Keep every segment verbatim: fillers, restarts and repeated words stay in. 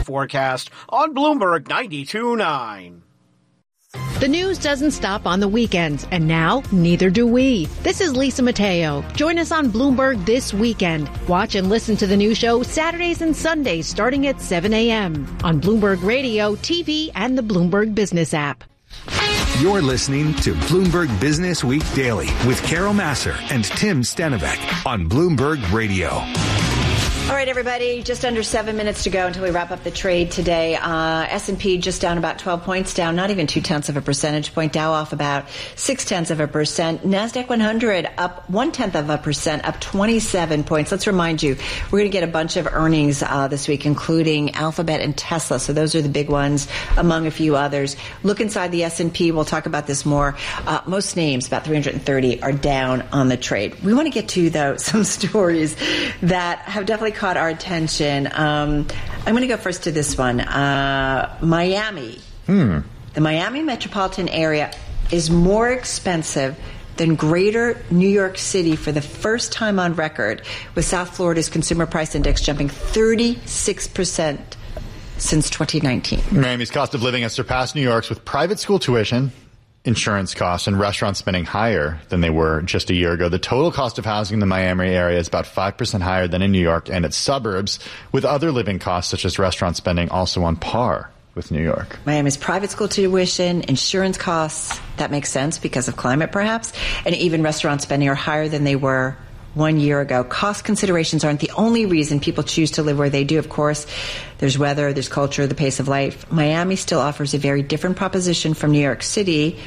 forecast on Bloomberg ninety-two point nine. The news doesn't stop on the weekends, and now neither do we. This is Lisa Mateo. Join us on Bloomberg this weekend. Watch and listen to the new show Saturdays and Sundays starting at seven a.m. on Bloomberg Radio, T V, and the Bloomberg Business app. You're listening to Bloomberg Business Week Daily with Carol Massar and Tim Stenovec on Bloomberg Radio. All right, everybody, just under seven minutes to go until we wrap up the trade today. Uh, S and P just down about twelve points, down not even two-tenths of a percentage point. Dow off about six-tenths of a percent. NASDAQ one hundred up one-tenth of a percent, up twenty-seven points. Let's remind you, we're going to get a bunch of earnings uh, this week, including Alphabet and Tesla. So those are the big ones, among a few others. Look inside the S and P. We'll talk about this more. Uh, most names, about three hundred thirty, are down on the trade. We want to get to, though, some stories that have definitely caught our attention. Um, I'm going to go first to this one. Uh, Miami. Hmm. The Miami metropolitan area is more expensive than greater New York City for the first time on record, with South Florida's consumer price index jumping thirty-six percent since twenty nineteen. Miami's cost of living has surpassed New York's, with private school tuition, insurance costs, and restaurant spending higher than they were just a year ago. The total cost of housing in the Miami area is about five percent higher than in New York and its suburbs, with other living costs such as restaurant spending also on par with New York. Miami's private school tuition, insurance costs, that makes sense because of climate perhaps, and even restaurant spending are higher than they were one year ago. Cost considerations aren't the only reason people choose to live where they do, of course. There's weather, there's culture, the pace of life. Miami still offers a very different proposition from New York City,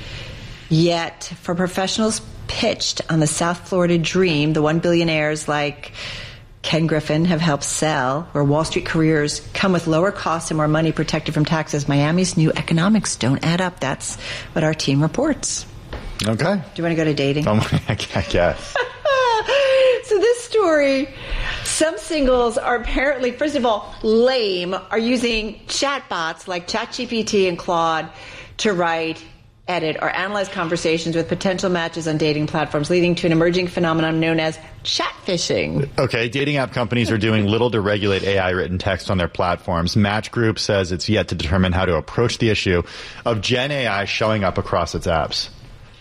yet for professionals pitched on the South Florida dream, the one billionaires like Ken Griffin have helped sell, where Wall Street careers come with lower costs and more money protected from taxes, Miami's new economics don't add up. That's what our team reports. Okay. Do you want to go to dating? Oh, I guess. So this story, some singles are apparently, first of all, lame, are using chatbots like ChatGPT and Claude to write, edit, or analyze conversations with potential matches on dating platforms, leading to an emerging phenomenon known as chatfishing. Okay, dating app companies are doing little to regulate A I-written text on their platforms. Match Group says it's yet to determine how to approach the issue of Gen A I showing up across its apps.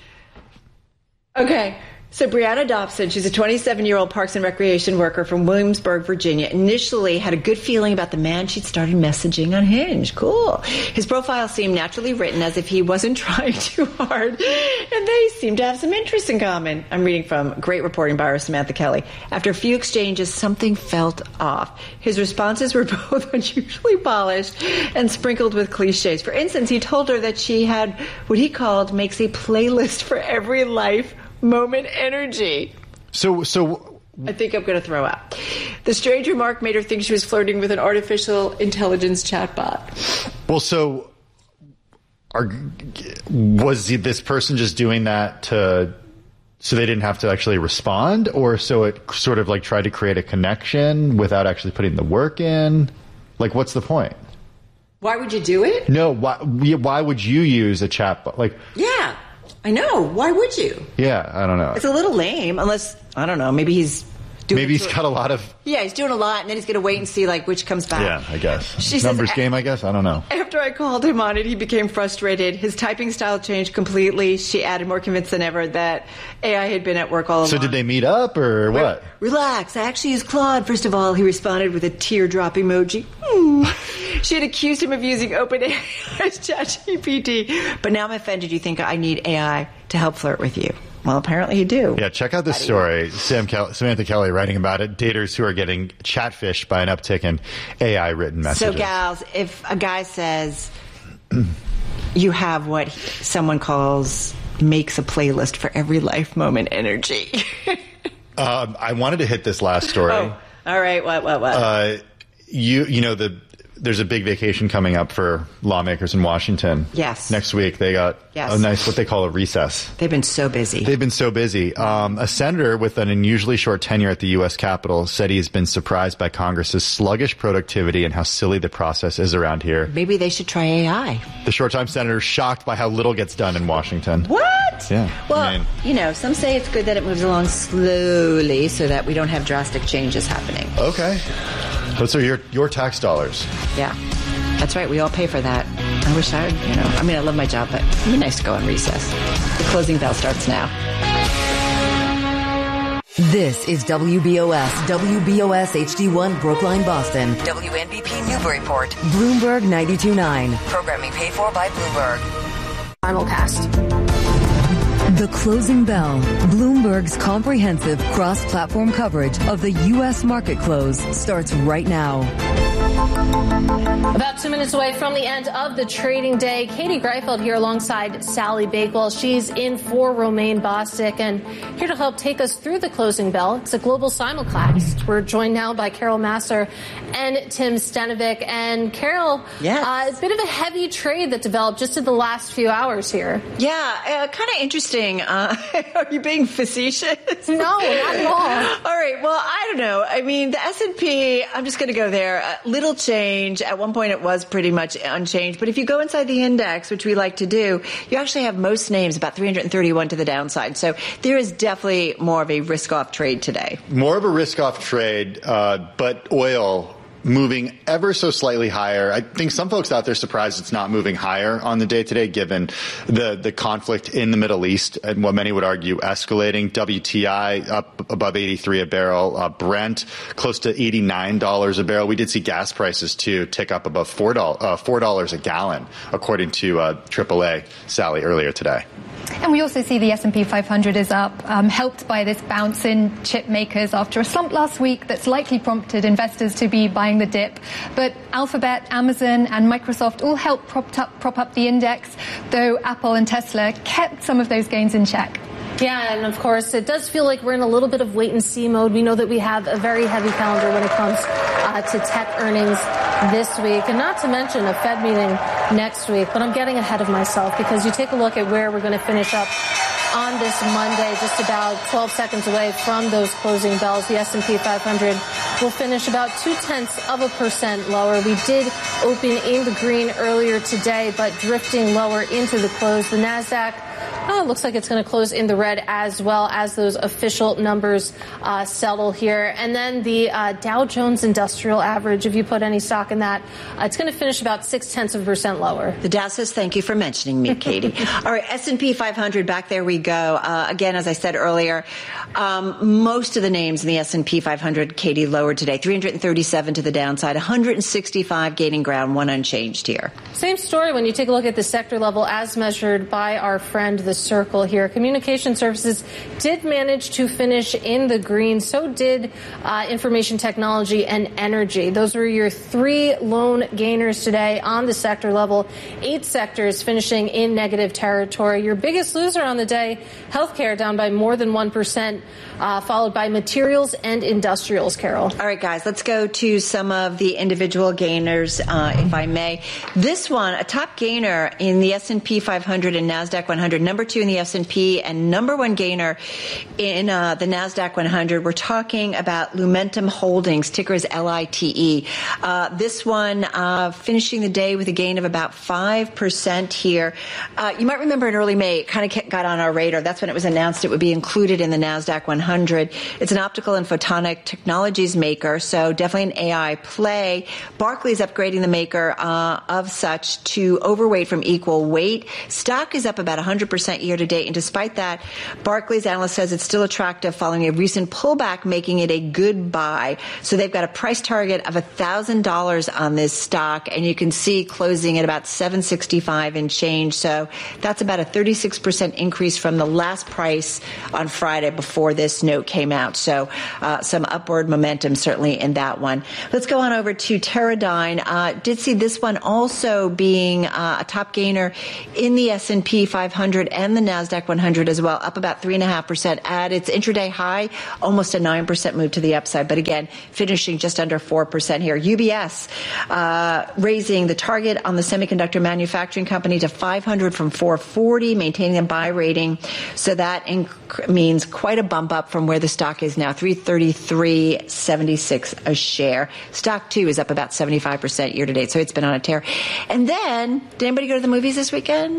Okay. So Brianna Dobson, she's a twenty-seven-year-old Parks and Recreation worker from Williamsburg, Virginia, initially had a good feeling about the man she'd started messaging on Hinge. Cool. His profile seemed naturally written as if he wasn't trying too hard, and they seemed to have some interests in common. I'm reading from great reporting by our Samantha Kelly. After a few exchanges, something felt off. His responses were both unusually polished and sprinkled with cliches. For instance, he told her that she had what he called makes a playlist for every life moment energy. So, so I think I'm going to throw up. The strange remark made her think she was flirting with an artificial intelligence chatbot. Well, so are, was this person just doing that to so they didn't have to actually respond, or so it sort of like tried to create a connection without actually putting the work in? Like, what's the point? Why would you do it? No, why? Why would you use a chatbot? Like, yeah. I know. Why would you? Yeah, I don't know. It's a little lame, unless, I don't know, maybe he's doing Maybe he's got a lot of... Yeah, he's doing a lot, and then he's going to wait and see, like, which comes back. Yeah, I guess. She Numbers says, game, I guess? I don't know. After I called him on it, he became frustrated. His typing style changed completely. She added, more convinced than ever, that A I had been at work all along. So did they meet up, or Wait, what? Relax. I actually use Claude, first of all. He responded with a teardrop emoji. Hmm. She had accused him of using OpenAI's ChatGPT. But now I'm offended you think I need A I to help flirt with you. Well, apparently you do. Yeah, check out this story. Sam Kel- Samantha Kelly writing about it. Daters who are getting chatfished by an uptick in A I-written messages. So, gals, if a guy says you have what someone calls makes a playlist for every life moment energy. um, I wanted to hit this last story. Oh, all right. What, what, what? Uh, you, you know, the... There's a big vacation coming up for lawmakers in Washington. Yes. Next week, they got yes. a nice, what they call a recess. They've been so busy. They've been so busy. Um, a senator with an unusually short tenure at the U S Capitol said he's been surprised by Congress's sluggish productivity and how silly the process is around here. Maybe they should try A I. The short-time senator is shocked by how little gets done in Washington. What? Yeah. Well, I mean, you know, some say it's good that it moves along slowly so that we don't have drastic changes happening. Okay. Those are your, your tax dollars. Yeah. That's right. We all pay for that. I wish I, you know, I mean, I love my job, but it'd be nice to go on recess. The closing bell starts now. This is W B O S, W B O S H D one, Brookline, Boston. W N B P Newburyport. Bloomberg ninety-two point nine. Programming paid for by Bloomberg. Simulcast. The Closing Bell, Bloomberg's comprehensive cross-platform coverage of the U S market close, starts right now. About two minutes away from the end of the trading day, Katie Greifeld here alongside Sally Bakewell. She's in for Romaine Bostic, and here to help take us through the closing bell, it's a global simulcast. We're joined now by Carol Massar and Tim Stenovic. And Carol, yes. uh, a bit of a heavy trade that developed just in the last few hours here. Yeah, uh, kind of interesting. Uh, are you being facetious? No, not at all. All right, well, I don't know. I mean, the S and P, I'm just going to go there. Uh, little change. At one point, it was pretty much unchanged. But if you go inside the index, which we like to do, you actually have most names about three hundred thirty-one to the downside. So there is definitely more of a risk-off trade today. More of a risk-off trade, uh, but oil moving ever so slightly higher. I think some folks out there surprised it's not moving higher on the day today, given the, the conflict in the Middle East and what many would argue escalating. W T I up above eighty-three a barrel. Uh, Brent close to eighty-nine dollars a barrel. We did see gas prices too tick up above four dollars, uh, four dollars a gallon, according to uh, triple A, Sally, earlier today. And we also see the S and P five hundred is up, um, helped by this bounce in chip makers after a slump last week that's likely prompted investors to be buying the dip. But Alphabet, Amazon, and Microsoft all helped prop up, prop up the index, though Apple and Tesla kept some of those gains in check. Yeah, and of course, it does feel like we're in a little bit of wait-and-see mode. We know that we have a very heavy calendar when it comes uh, to tech earnings this week, and not to mention a Fed meeting next week. But I'm getting ahead of myself because you take a look at where we're going to finish up on this Monday, just about twelve seconds away from those closing bells. The S and P five hundred will finish about two-tenths of a percent lower. We did open in the green earlier today, but drifting lower into the close. The NASDAQ, oh, it looks like it's going to close in the red as well as those official numbers uh, settle here. And then the uh, Dow Jones Industrial Average, if you put any stock in that, uh, it's going to finish about six-tenths of a percent lower. The Dow says thank you for mentioning me, Katie. All right, S and P five hundred, back there we go. Uh, again, as I said earlier, um, most of the names in the S and P five hundred, Katie, lowered today. three hundred thirty-seven to the downside, one hundred sixty-five gaining ground, one unchanged here. Same story when you take a look at the sector level as measured by our friend, the Circle here. Communication services did manage to finish in the green. So did uh, information technology and energy. Those were your three lone gainers today on the sector level. Eight sectors finishing in negative territory. Your biggest loser on the day, healthcare, down by more than one percent, uh, followed by materials and industrials, Carol. All right, guys, let's go to some of the individual gainers, uh, if I may. This one, a top gainer in the S and P five hundred and NASDAQ one hundred, number two in the S and P, and number one gainer in uh, the NASDAQ one hundred. We're talking about Lumentum Holdings, ticker is L I T E. Uh, this one uh, finishing the day with a gain of about five percent here. Uh, you might remember in early May, it kind of got on our radar. That's when it was announced it would be included in the NASDAQ one hundred. It's an optical and photonic technologies maker, so definitely an A I play. Barclays upgrading the maker uh, of such to overweight from equal weight. Stock is up about one hundred percent year to date, and despite that, Barclays analyst says it's still attractive following a recent pullback, making it a good buy. So they've got a price target of one thousand dollars on this stock, and you can see closing at about seven sixty-five and change. So that's about a thirty-six percent increase from the last price on Friday before this note came out. So uh, some upward momentum certainly in that one. Let's go on over to Teradyne. Uh, did see this one also being uh, a top gainer in the S and P five hundred and the NASDAQ one hundred as well, up about three point five percent at its intraday high, almost a nine percent move to the upside. But again, finishing just under four percent here. U B S uh, raising the target on the semiconductor manufacturing company to five hundred from four forty, maintaining a buy rating. So that inc- means quite a bump up from where the stock is now, three thirty-three seventy-six a share. Stock, too, is up about seventy-five percent year to date, so it's been on a tear. And then, did anybody go to the movies this weekend?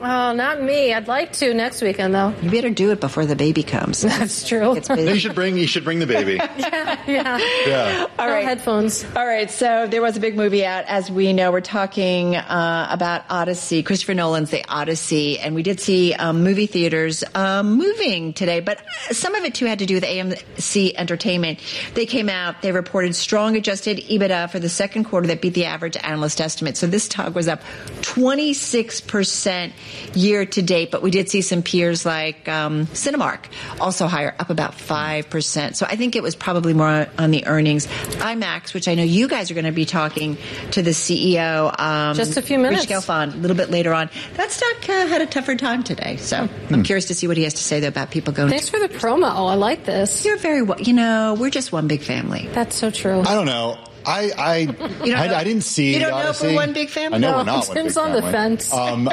Oh, not me. I'd like to next weekend, though. You better do it before the baby comes. That's true. It's busy. You should bring you should bring the baby. yeah, yeah. Yeah. All No right. headphones. All right. So there was a big movie out, as we know. We're talking uh, about Odyssey, Christopher Nolan's The Odyssey, and we did see um, movie theaters um, moving today. But some of it too had to do with A M C Entertainment. They came out. They reported strong adjusted EBITDA for the second quarter that beat the average analyst estimate. So this stock was up twenty-six percent year to date. But we did see some peers like um, Cinemark also higher, up about five percent. So I think it was probably more on the earnings. IMAX, which I know you guys are going to be talking to the C E O. Um, Just a few minutes. Rich Gelfond, a little bit later on. That stock uh, had a tougher time today. So Hmm. I'm curious to see what he has to say though, about people going. Thanks for the promo. I like this. You're very well. You know, we're just one big family. That's so true. I don't know. I I, You don't I, know- I didn't see you don't the know if Odyssey. we're one big family? I know No, we're not one Tim's big on the family. fence. Um,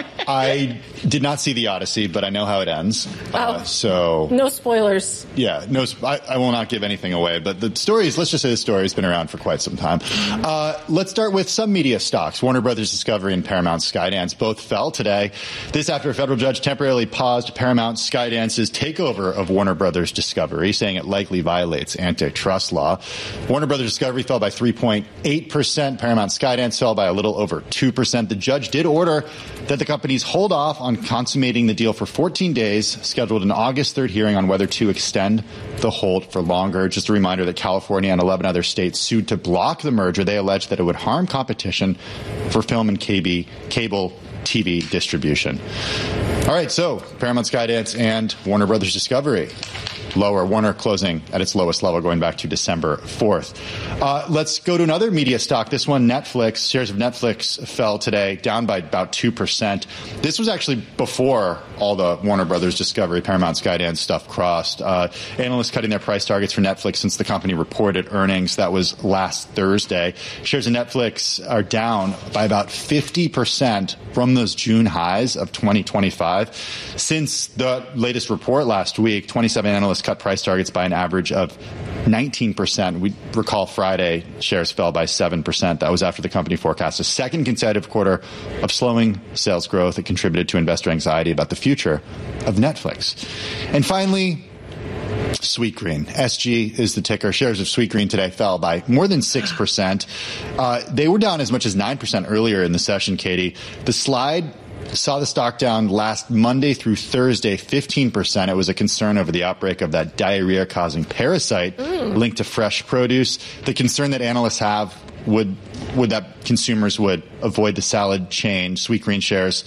I did not see the Odyssey, but I know how it ends. Uh, Oh. so No spoilers. yeah, no, sp- I, I will not give anything away. But the stories, let's just say the story has been around for quite some time. Uh, let's start with some media stocks. Warner Brothers Discovery and Paramount Skydance both fell today. This after a federal judge temporarily paused Paramount Skydance's takeover of Warner Brothers Discovery, saying it likely violates antitrust law. Warner Brothers Discovery fell by three point eight percent. Paramount Skydance fell by a little over two percent. The judge did order that the companies hold off on consummating the deal for fourteen days, scheduled an August third hearing on whether to extend the hold for longer. Just a reminder that California and eleven other states sued to block the merger. They alleged that it would harm competition for film and K B, cable T V distribution. All right, so Paramount Skydance and Warner Brothers Discovery lower. Warner closing at its lowest level going back to December fourth. Uh, let's go to another media stock. This one, Netflix. Shares of Netflix fell today, down by about two percent. This was actually before all the Warner Brothers Discovery, Paramount Skydance stuff crossed. Uh, analysts cutting their price targets for Netflix since the company reported earnings. That was last Thursday. Shares of Netflix are down by about fifty percent from those June highs of twenty twenty-five. Since the latest report last week, twenty-seven analysts cut price targets by an average of nineteen percent. We recall Friday shares fell by seven percent. That was after the company forecast a second consecutive quarter of slowing sales growth. It contributed to investor anxiety about the future of Netflix. And finally, Sweetgreen. S G is the ticker. Shares of Sweetgreen today fell by more than six percent. Uh, they were down as much as nine percent earlier in the session, Katie. The slide saw the stock down last Monday through Thursday, fifteen percent. It was a concern over the outbreak of that diarrhea-causing parasite mm. linked to fresh produce. The concern that analysts have would would that consumers would avoid the salad chain. Sweetgreen shares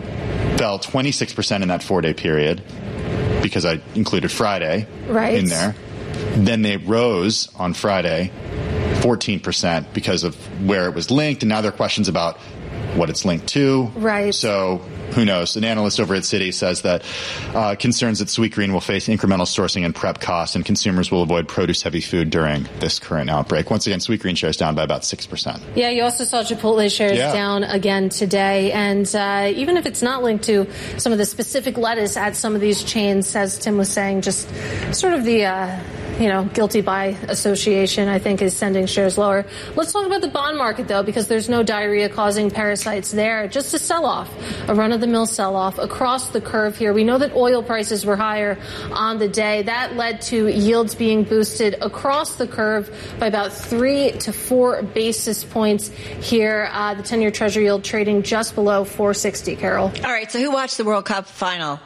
fell twenty-six percent in that four-day period because I included Friday right. in there. Then they rose on Friday fourteen percent because of where it was linked, and now there are questions about what it's linked to. Right. So who knows? An analyst over at Citi says that uh, concerns that Sweetgreen will face incremental sourcing and prep costs, and consumers will avoid produce-heavy food during this current outbreak. Once again, Sweetgreen shares down by about six percent. Yeah, you also saw Chipotle shares yeah. down again today. And uh, even if it's not linked to some of the specific lettuce at some of these chains, as Tim was saying, just sort of the... Uh, you know, guilty by association, I think, is sending shares lower. Let's talk about the bond market, though, because there's no diarrhea-causing parasites there. Just a sell-off, a run-of-the-mill sell-off across the curve here. We know that oil prices were higher on the day. That led to yields being boosted across the curve by about three to four basis points here. Uh, the ten-year Treasury yield trading just below four sixty, Carol. All right, so who watched the World Cup final?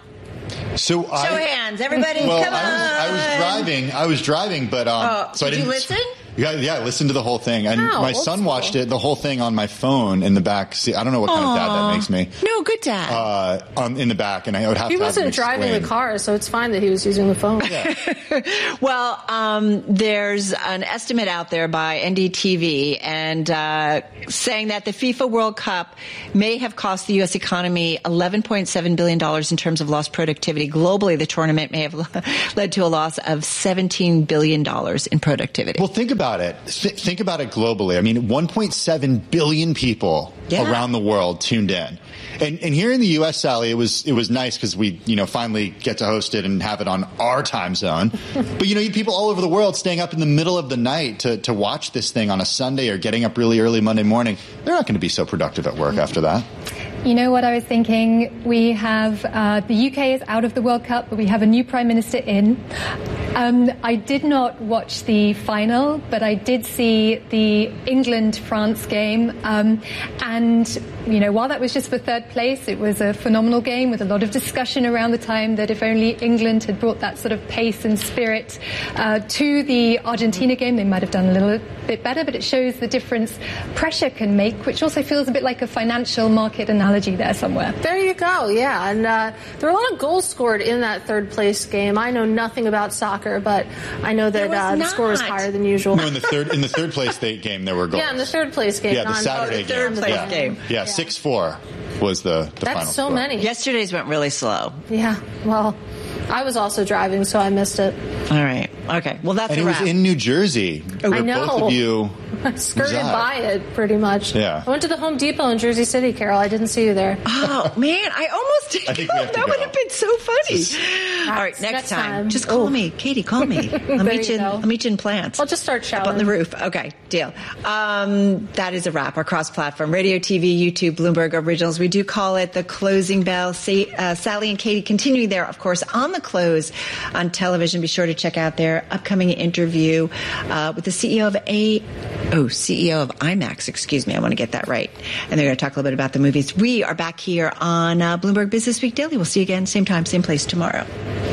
So Show I, hands, everybody. Well, come on. I was, I was driving. I was driving, but um, oh, so I did didn't you listen? Yeah, yeah, I listened to the whole thing, and Wow, my old son school. watched it, the whole thing on my phone in the back seat. I don't know what kind Aww. of dad that makes me. No, good dad. Uh, on, in the back, and I would have He to have wasn't him driving explain. the car, so it's fine that he was using the phone. Yeah. Well, um, there's an estimate out there by N D T V and uh, saying that the FIFA World Cup may have cost the U S economy eleven point seven billion dollars in terms of lost productivity. Globally, the tournament may have led to a loss of seventeen billion dollars in productivity. Well, think about it. Th- think about it globally. I mean, one point seven billion people Yeah. around the world tuned in. And, and here in the U S, Sally, it was it was nice because we, you know, finally get to host it and have it on our time zone. But, you know, you people all over the world staying up in the middle of the night to, to watch this thing on a Sunday or getting up really early Monday morning, they're not going to be so productive at work after that. You know what I was thinking? We have, uh, the U K is out of the World Cup, but we have a new Prime Minister in. Um, I did not watch the final, but I did see the England-France game. Um, and, you know, while that was just for third place, it was a phenomenal game with a lot of discussion around the time that if only England had brought that sort of pace and spirit uh, to the Argentina game, they might have done a little bit better, but it shows the difference pressure can make, which also feels a bit like a financial market analogy there somewhere. There you go, yeah. And uh, there were a lot of goals scored in that third place game. I know nothing about soccer, but I know that uh, the score was higher than usual. No, in the third in the third place game there were goals. Yeah, in the third place game. Yeah, the Saturday the third game. place yeah. game. Yeah, six four was the, the That's final so score. many. Yesterday's went really slow. Yeah, well, I was also driving, so I missed it. All right. Okay. Well, that's And a it wrap. was in New Jersey. I where know. Both of you I skirted reside. by it, pretty much. Yeah. I went to the Home Depot in Jersey City, Carol. I didn't see you there. Oh, man, I almost did I think go. we have to That go. would have been so funny. All right, next, Next time, time. just call Oh. me. Katie, call me. I'll There meet you you, in, go. I'll meet you in plants. I'll just start Up showering. on the roof. Okay, deal. Um, that is a wrap. Our cross-platform, radio, T V, YouTube, Bloomberg Originals. We do call it the closing bell. Say, uh, Sally and Katie continuing there, of course, on the close on television. Be sure to check out their upcoming interview uh, with the C E O of A, oh, C E O of IMAX. Excuse me, I want to get that right. And they're going to talk a little bit about the movies. We are back here on uh, Bloomberg Business Week Daily. We'll see you again, same time, same place tomorrow.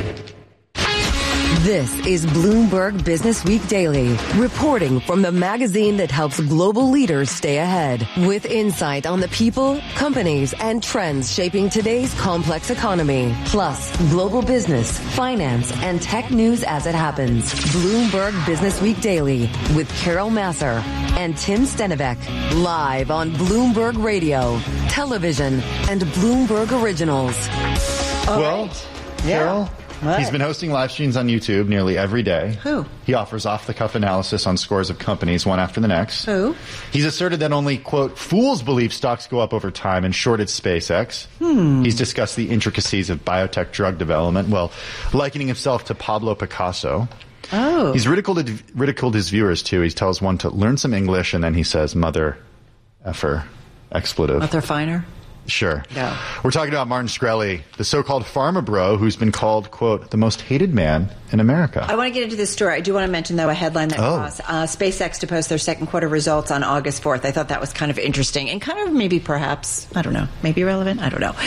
This is Bloomberg Business Week Daily, reporting from the magazine that helps global leaders stay ahead, with insight on the people, companies, and trends shaping today's complex economy, plus global business, finance, and tech news as it happens. Bloomberg Business Week Daily with Carol Masser and Tim Stenivek, live on Bloomberg Radio, television, and Bloomberg Originals. All Well, right. Carol, What? he's been hosting live streams on YouTube nearly every day. Who? He offers off-the-cuff analysis on scores of companies, one after the next. Who? He's asserted that only, quote, fools believe stocks go up over time and shorted SpaceX. Hmm. He's discussed the intricacies of biotech drug development, well, likening himself to Pablo Picasso. Oh. He's ridiculed, ridiculed his viewers, too. He tells one to learn some English, and then he says, mother effer, expletive. Arthur Feiner? Sure. No. We're talking about Martin Shkreli, the so-called pharma bro who's been called, quote, the most hated man in America. I want to get into this story. I do want to mention, though, a headline that Oh. caused uh, SpaceX to post their second quarter results on August fourth. I thought that was kind of interesting and kind of maybe perhaps, I don't know, maybe relevant. I don't know.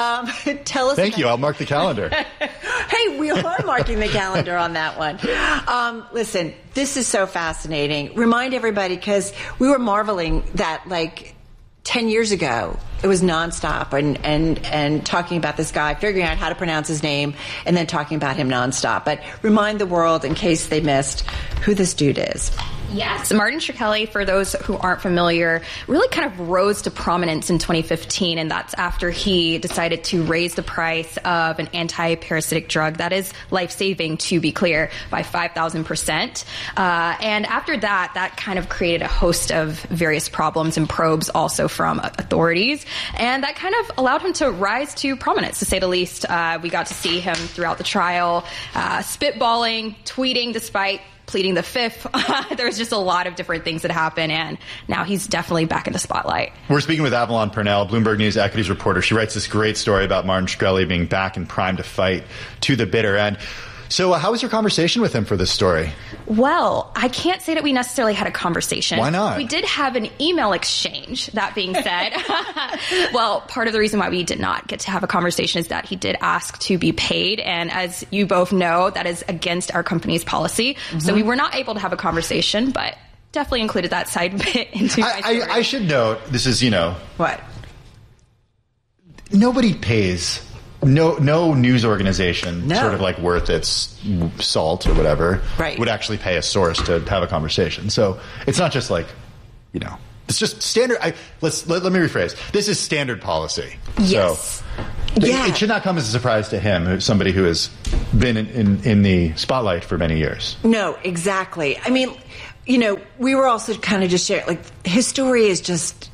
Um, tell us. Thank about- you. I'll mark the calendar. Hey, we are marking the calendar on that one. Um, listen, this is so fascinating. Remind everybody, because we were marveling that, like, ten years ago, it was nonstop and, and, and talking about this guy, figuring out how to pronounce his name, and then talking about him nonstop. But remind the world, in case they missed, who this dude is. Yes, Martin Shkreli, for those who aren't familiar, really kind of rose to prominence in twenty fifteen, and that's after he decided to raise the price of an anti-parasitic drug that is life-saving, to be clear, by five thousand percent. Uh, and after that, that kind of created a host of various problems and probes also from authorities, and that kind of allowed him to rise to prominence, to say the least. Uh, we got to see him throughout the trial, uh, spitballing, tweeting despite pleading the fifth. There's just a lot of different things that happen, and now he's definitely back in the spotlight. We're speaking with Avalon Purnell, Bloomberg News equities reporter. She writes this great story about Martin Shkreli being back and primed to fight to the bitter end. So uh, how was your conversation with him for this story? Well, I can't say that we necessarily had a conversation. Why not? We did have an email exchange, that being said. Well, part of the reason why we did not get to have a conversation is that he did ask to be paid. And as you both know, that is against our company's policy. Mm-hmm. So we were not able to have a conversation, but definitely included that side bit into my I, story. I, I should note, this is, you know, What? nobody pays... No, no news organization, No. sort of like worth its salt or whatever, Right. would actually pay a source to have a conversation. So it's not just like, you know, it's just standard. I, let's let, let me rephrase. This is standard policy. Yes. So it- Yeah. it should not come as a surprise to him, who's somebody who has been in, in, in the spotlight for many years. No, exactly. I mean, you know, we were also kind of just sharing, like, his story is just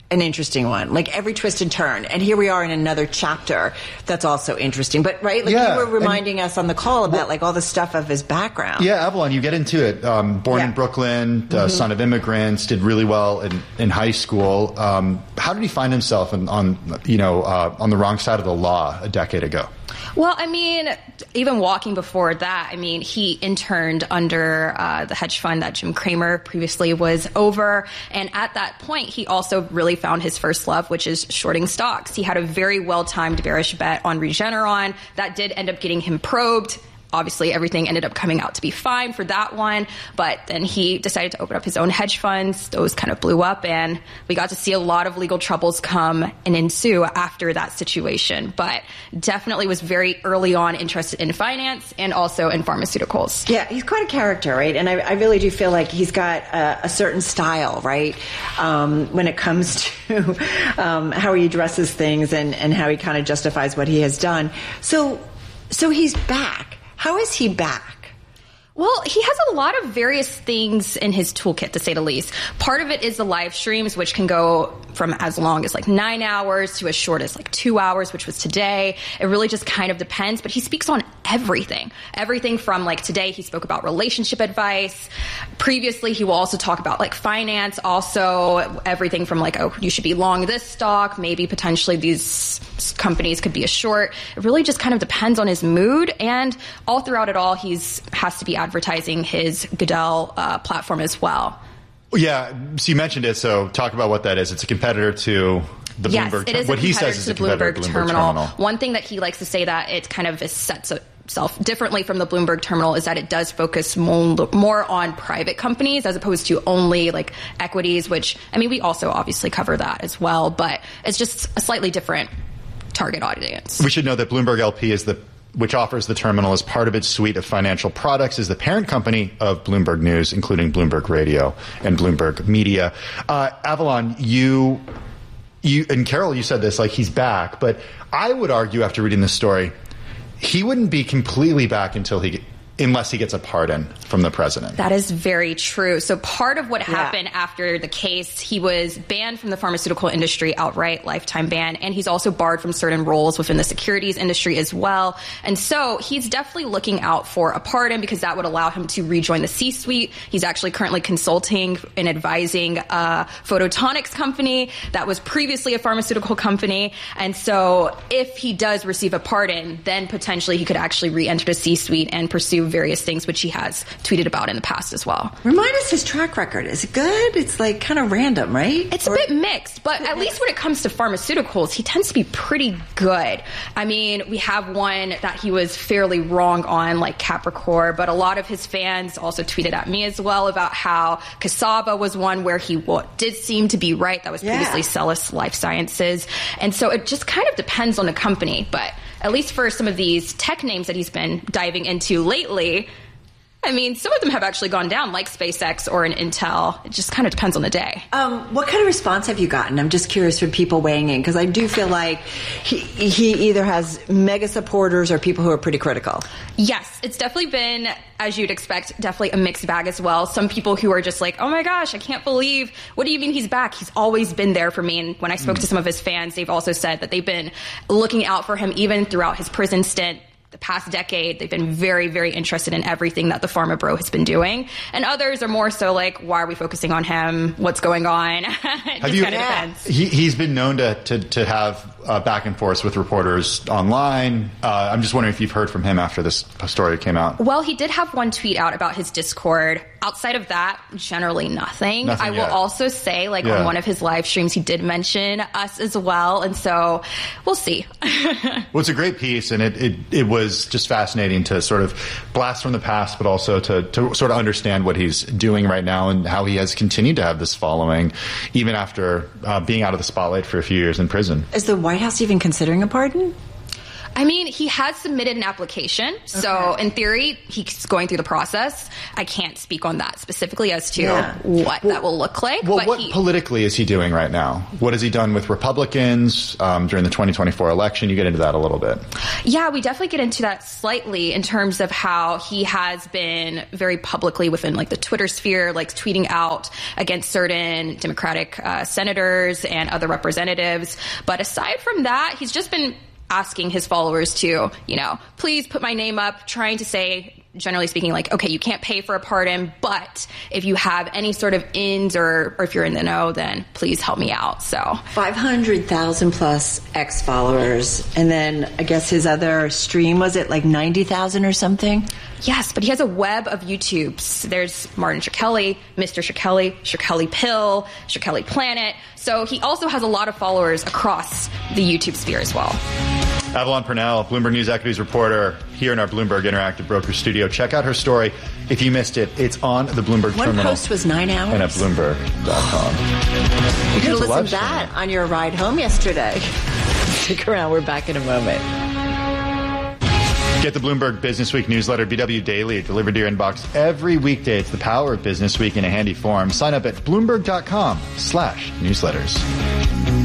an interesting one. Like every twist and turn. And here we are in another chapter that's also interesting. But, right, like yeah, you were reminding us on the call about, well, like, all the stuff of his background. Yeah, Avalon, you get into it. Um, born yeah. in Brooklyn, uh, mm-hmm. son of immigrants, did really well in, in high school. Um, how did he find himself in, on, you know, uh, on the wrong side of the law a decade ago? Well, I mean, even walking before that, I mean, he interned under uh, the hedge fund that Jim Cramer previously was over. And at that point, he also really found his first love, which is shorting stocks. He had a very well-timed bearish bet on Regeneron that did end up getting him probed. Obviously, everything ended up coming out to be fine for that one. But then he decided to open up his own hedge funds. Those kind of blew up, and we got to see a lot of legal troubles come and ensue after that situation. But definitely was very early on interested in finance and also in pharmaceuticals. Yeah, he's quite a character, right? And I, I really do feel like he's got a, a certain style, right? Um, when it comes to um, how he addresses things and, and how he kind of justifies what he has done. So, so he's back. How is he back? Well, he has a lot of various things in his toolkit, to say the least. Part of it is the live streams, which can go from as long as like nine hours to as short as like two hours, which was today. It really just kind of depends. But he speaks on everything. Everything from like today, he spoke about relationship advice. Previously, he will also talk about like finance. Also, everything from like, oh, you should be long this stock. Maybe potentially these companies could be a short. It really just kind of depends on his mood. And all throughout it all, he's has to be advertising his Goodell uh, platform as well. Yeah, so you mentioned it, so talk about what that is. It's a competitor to the yes, Bloomberg. It is what a he says is to a the competitor Bloomberg, to the Bloomberg terminal. terminal. One thing that he likes to say that it kind of is sets itself differently from the Bloomberg terminal is that it does focus more, more on private companies as opposed to only like equities, which, I mean, we also obviously cover that as well, but it's just a slightly different target audience. We should know that Bloomberg L P is the which offers the terminal as part of its suite of financial products, is the parent company of Bloomberg News, including Bloomberg Radio and Bloomberg Media. Uh, Avalon, you, you, and Carol, you said this, like he's back, but I would argue after reading this story, he wouldn't be completely back until he, unless he gets a pardon from the president. That is very true. So part of what yeah. happened after the case, he was banned from the pharmaceutical industry outright, lifetime ban, and he's also barred from certain roles within the securities industry as well. And so he's definitely looking out for a pardon because that would allow him to rejoin the C-suite. He's actually currently consulting and advising a photonics company that was previously a pharmaceutical company. And so if he does receive a pardon, then potentially he could actually re-enter the C-suite and pursue various things, which he has tweeted about in the past as well. Remind us his track record. Is it good? It's like kind of random, right? It's or- a bit mixed, but at least when it comes to pharmaceuticals, he tends to be pretty good. I mean, we have one that he was fairly wrong on, like Capricor, but a lot of his fans also tweeted at me as well about how Cassava was one where he well, did seem to be right. That was previously yeah. Cellus Life Sciences. And so it just kind of depends on the company, but at least for some of these tech names that he's been diving into lately, I mean, some of them have actually gone down, like SpaceX or an Intel. It just kind of depends on the day. Um, what kind of response have you gotten? I'm just curious from people weighing in, because I do feel like he, he either has mega supporters or people who are pretty critical. Yes, it's definitely been, as you'd expect, definitely a mixed bag as well. Some people who are just like, oh my gosh, I can't believe, what do you mean he's back? He's always been there for me. And when I spoke mm. to some of his fans, they've also said that they've been looking out for him even throughout his prison stint. The past decade, they've been very, very interested in everything that the Pharma Bro has been doing. And others are more so like, why are we focusing on him? What's going on? It have just you, kind of depends. He, he's been known to, to, to have uh, back and forth with reporters online. Uh, I'm just wondering if you've heard from him after this story came out. Well, he did have one tweet out about his Discord. Outside of that, generally nothing. nothing I will yet. also say, like yeah. on one of his live streams, he did mention us as well. And so we'll see. Well, it's a great piece, and it, it, it was just fascinating to sort of blast from the past, but also to, to sort of understand what he's doing right now and how he has continued to have this following, even after uh, being out of the spotlight for a few years in prison. Is the White House even considering a pardon? I mean, he has submitted an application. So Okay. in theory, he's going through the process. I can't speak on that specifically as to Yeah. what that will look like. Well, but what he, politically is he doing right now? What has he done with Republicans um, during the twenty twenty-four election? You get into that a little bit. Yeah, we definitely get into that slightly in terms of how he has been very publicly within like the Twitter sphere, like tweeting out against certain Democratic uh, senators and other representatives. But aside from that, he's just been asking his followers to, you know, please put my name up, trying to say, generally speaking, like, okay, you can't pay for a pardon, but if you have any sort of ins or, or if you're in the know, then please help me out. So five hundred thousand plus X followers. And then I guess his other stream, was it like ninety thousand or something? yes, but he has a web of YouTubes. There's Martin Shkreli, Mister Shkreli, Shkreli Pill, Shkreli Planet. So he also has a lot of followers across the YouTube sphere as well. Avalon Purnell, Bloomberg News Equities reporter, here in our Bloomberg Interactive Broker studio. Check out her story. If you missed it, it's on the Bloomberg One terminal. post was nine hours. And at Bloomberg dot com. You could have It's a listened live to that on your ride home yesterday. Stick around. We're back in a moment. Get the Bloomberg Business Week newsletter, B W Daily, delivered to your inbox every weekday. It's the power of Business Week in a handy form. Sign up at Bloomberg dot com slash newsletters.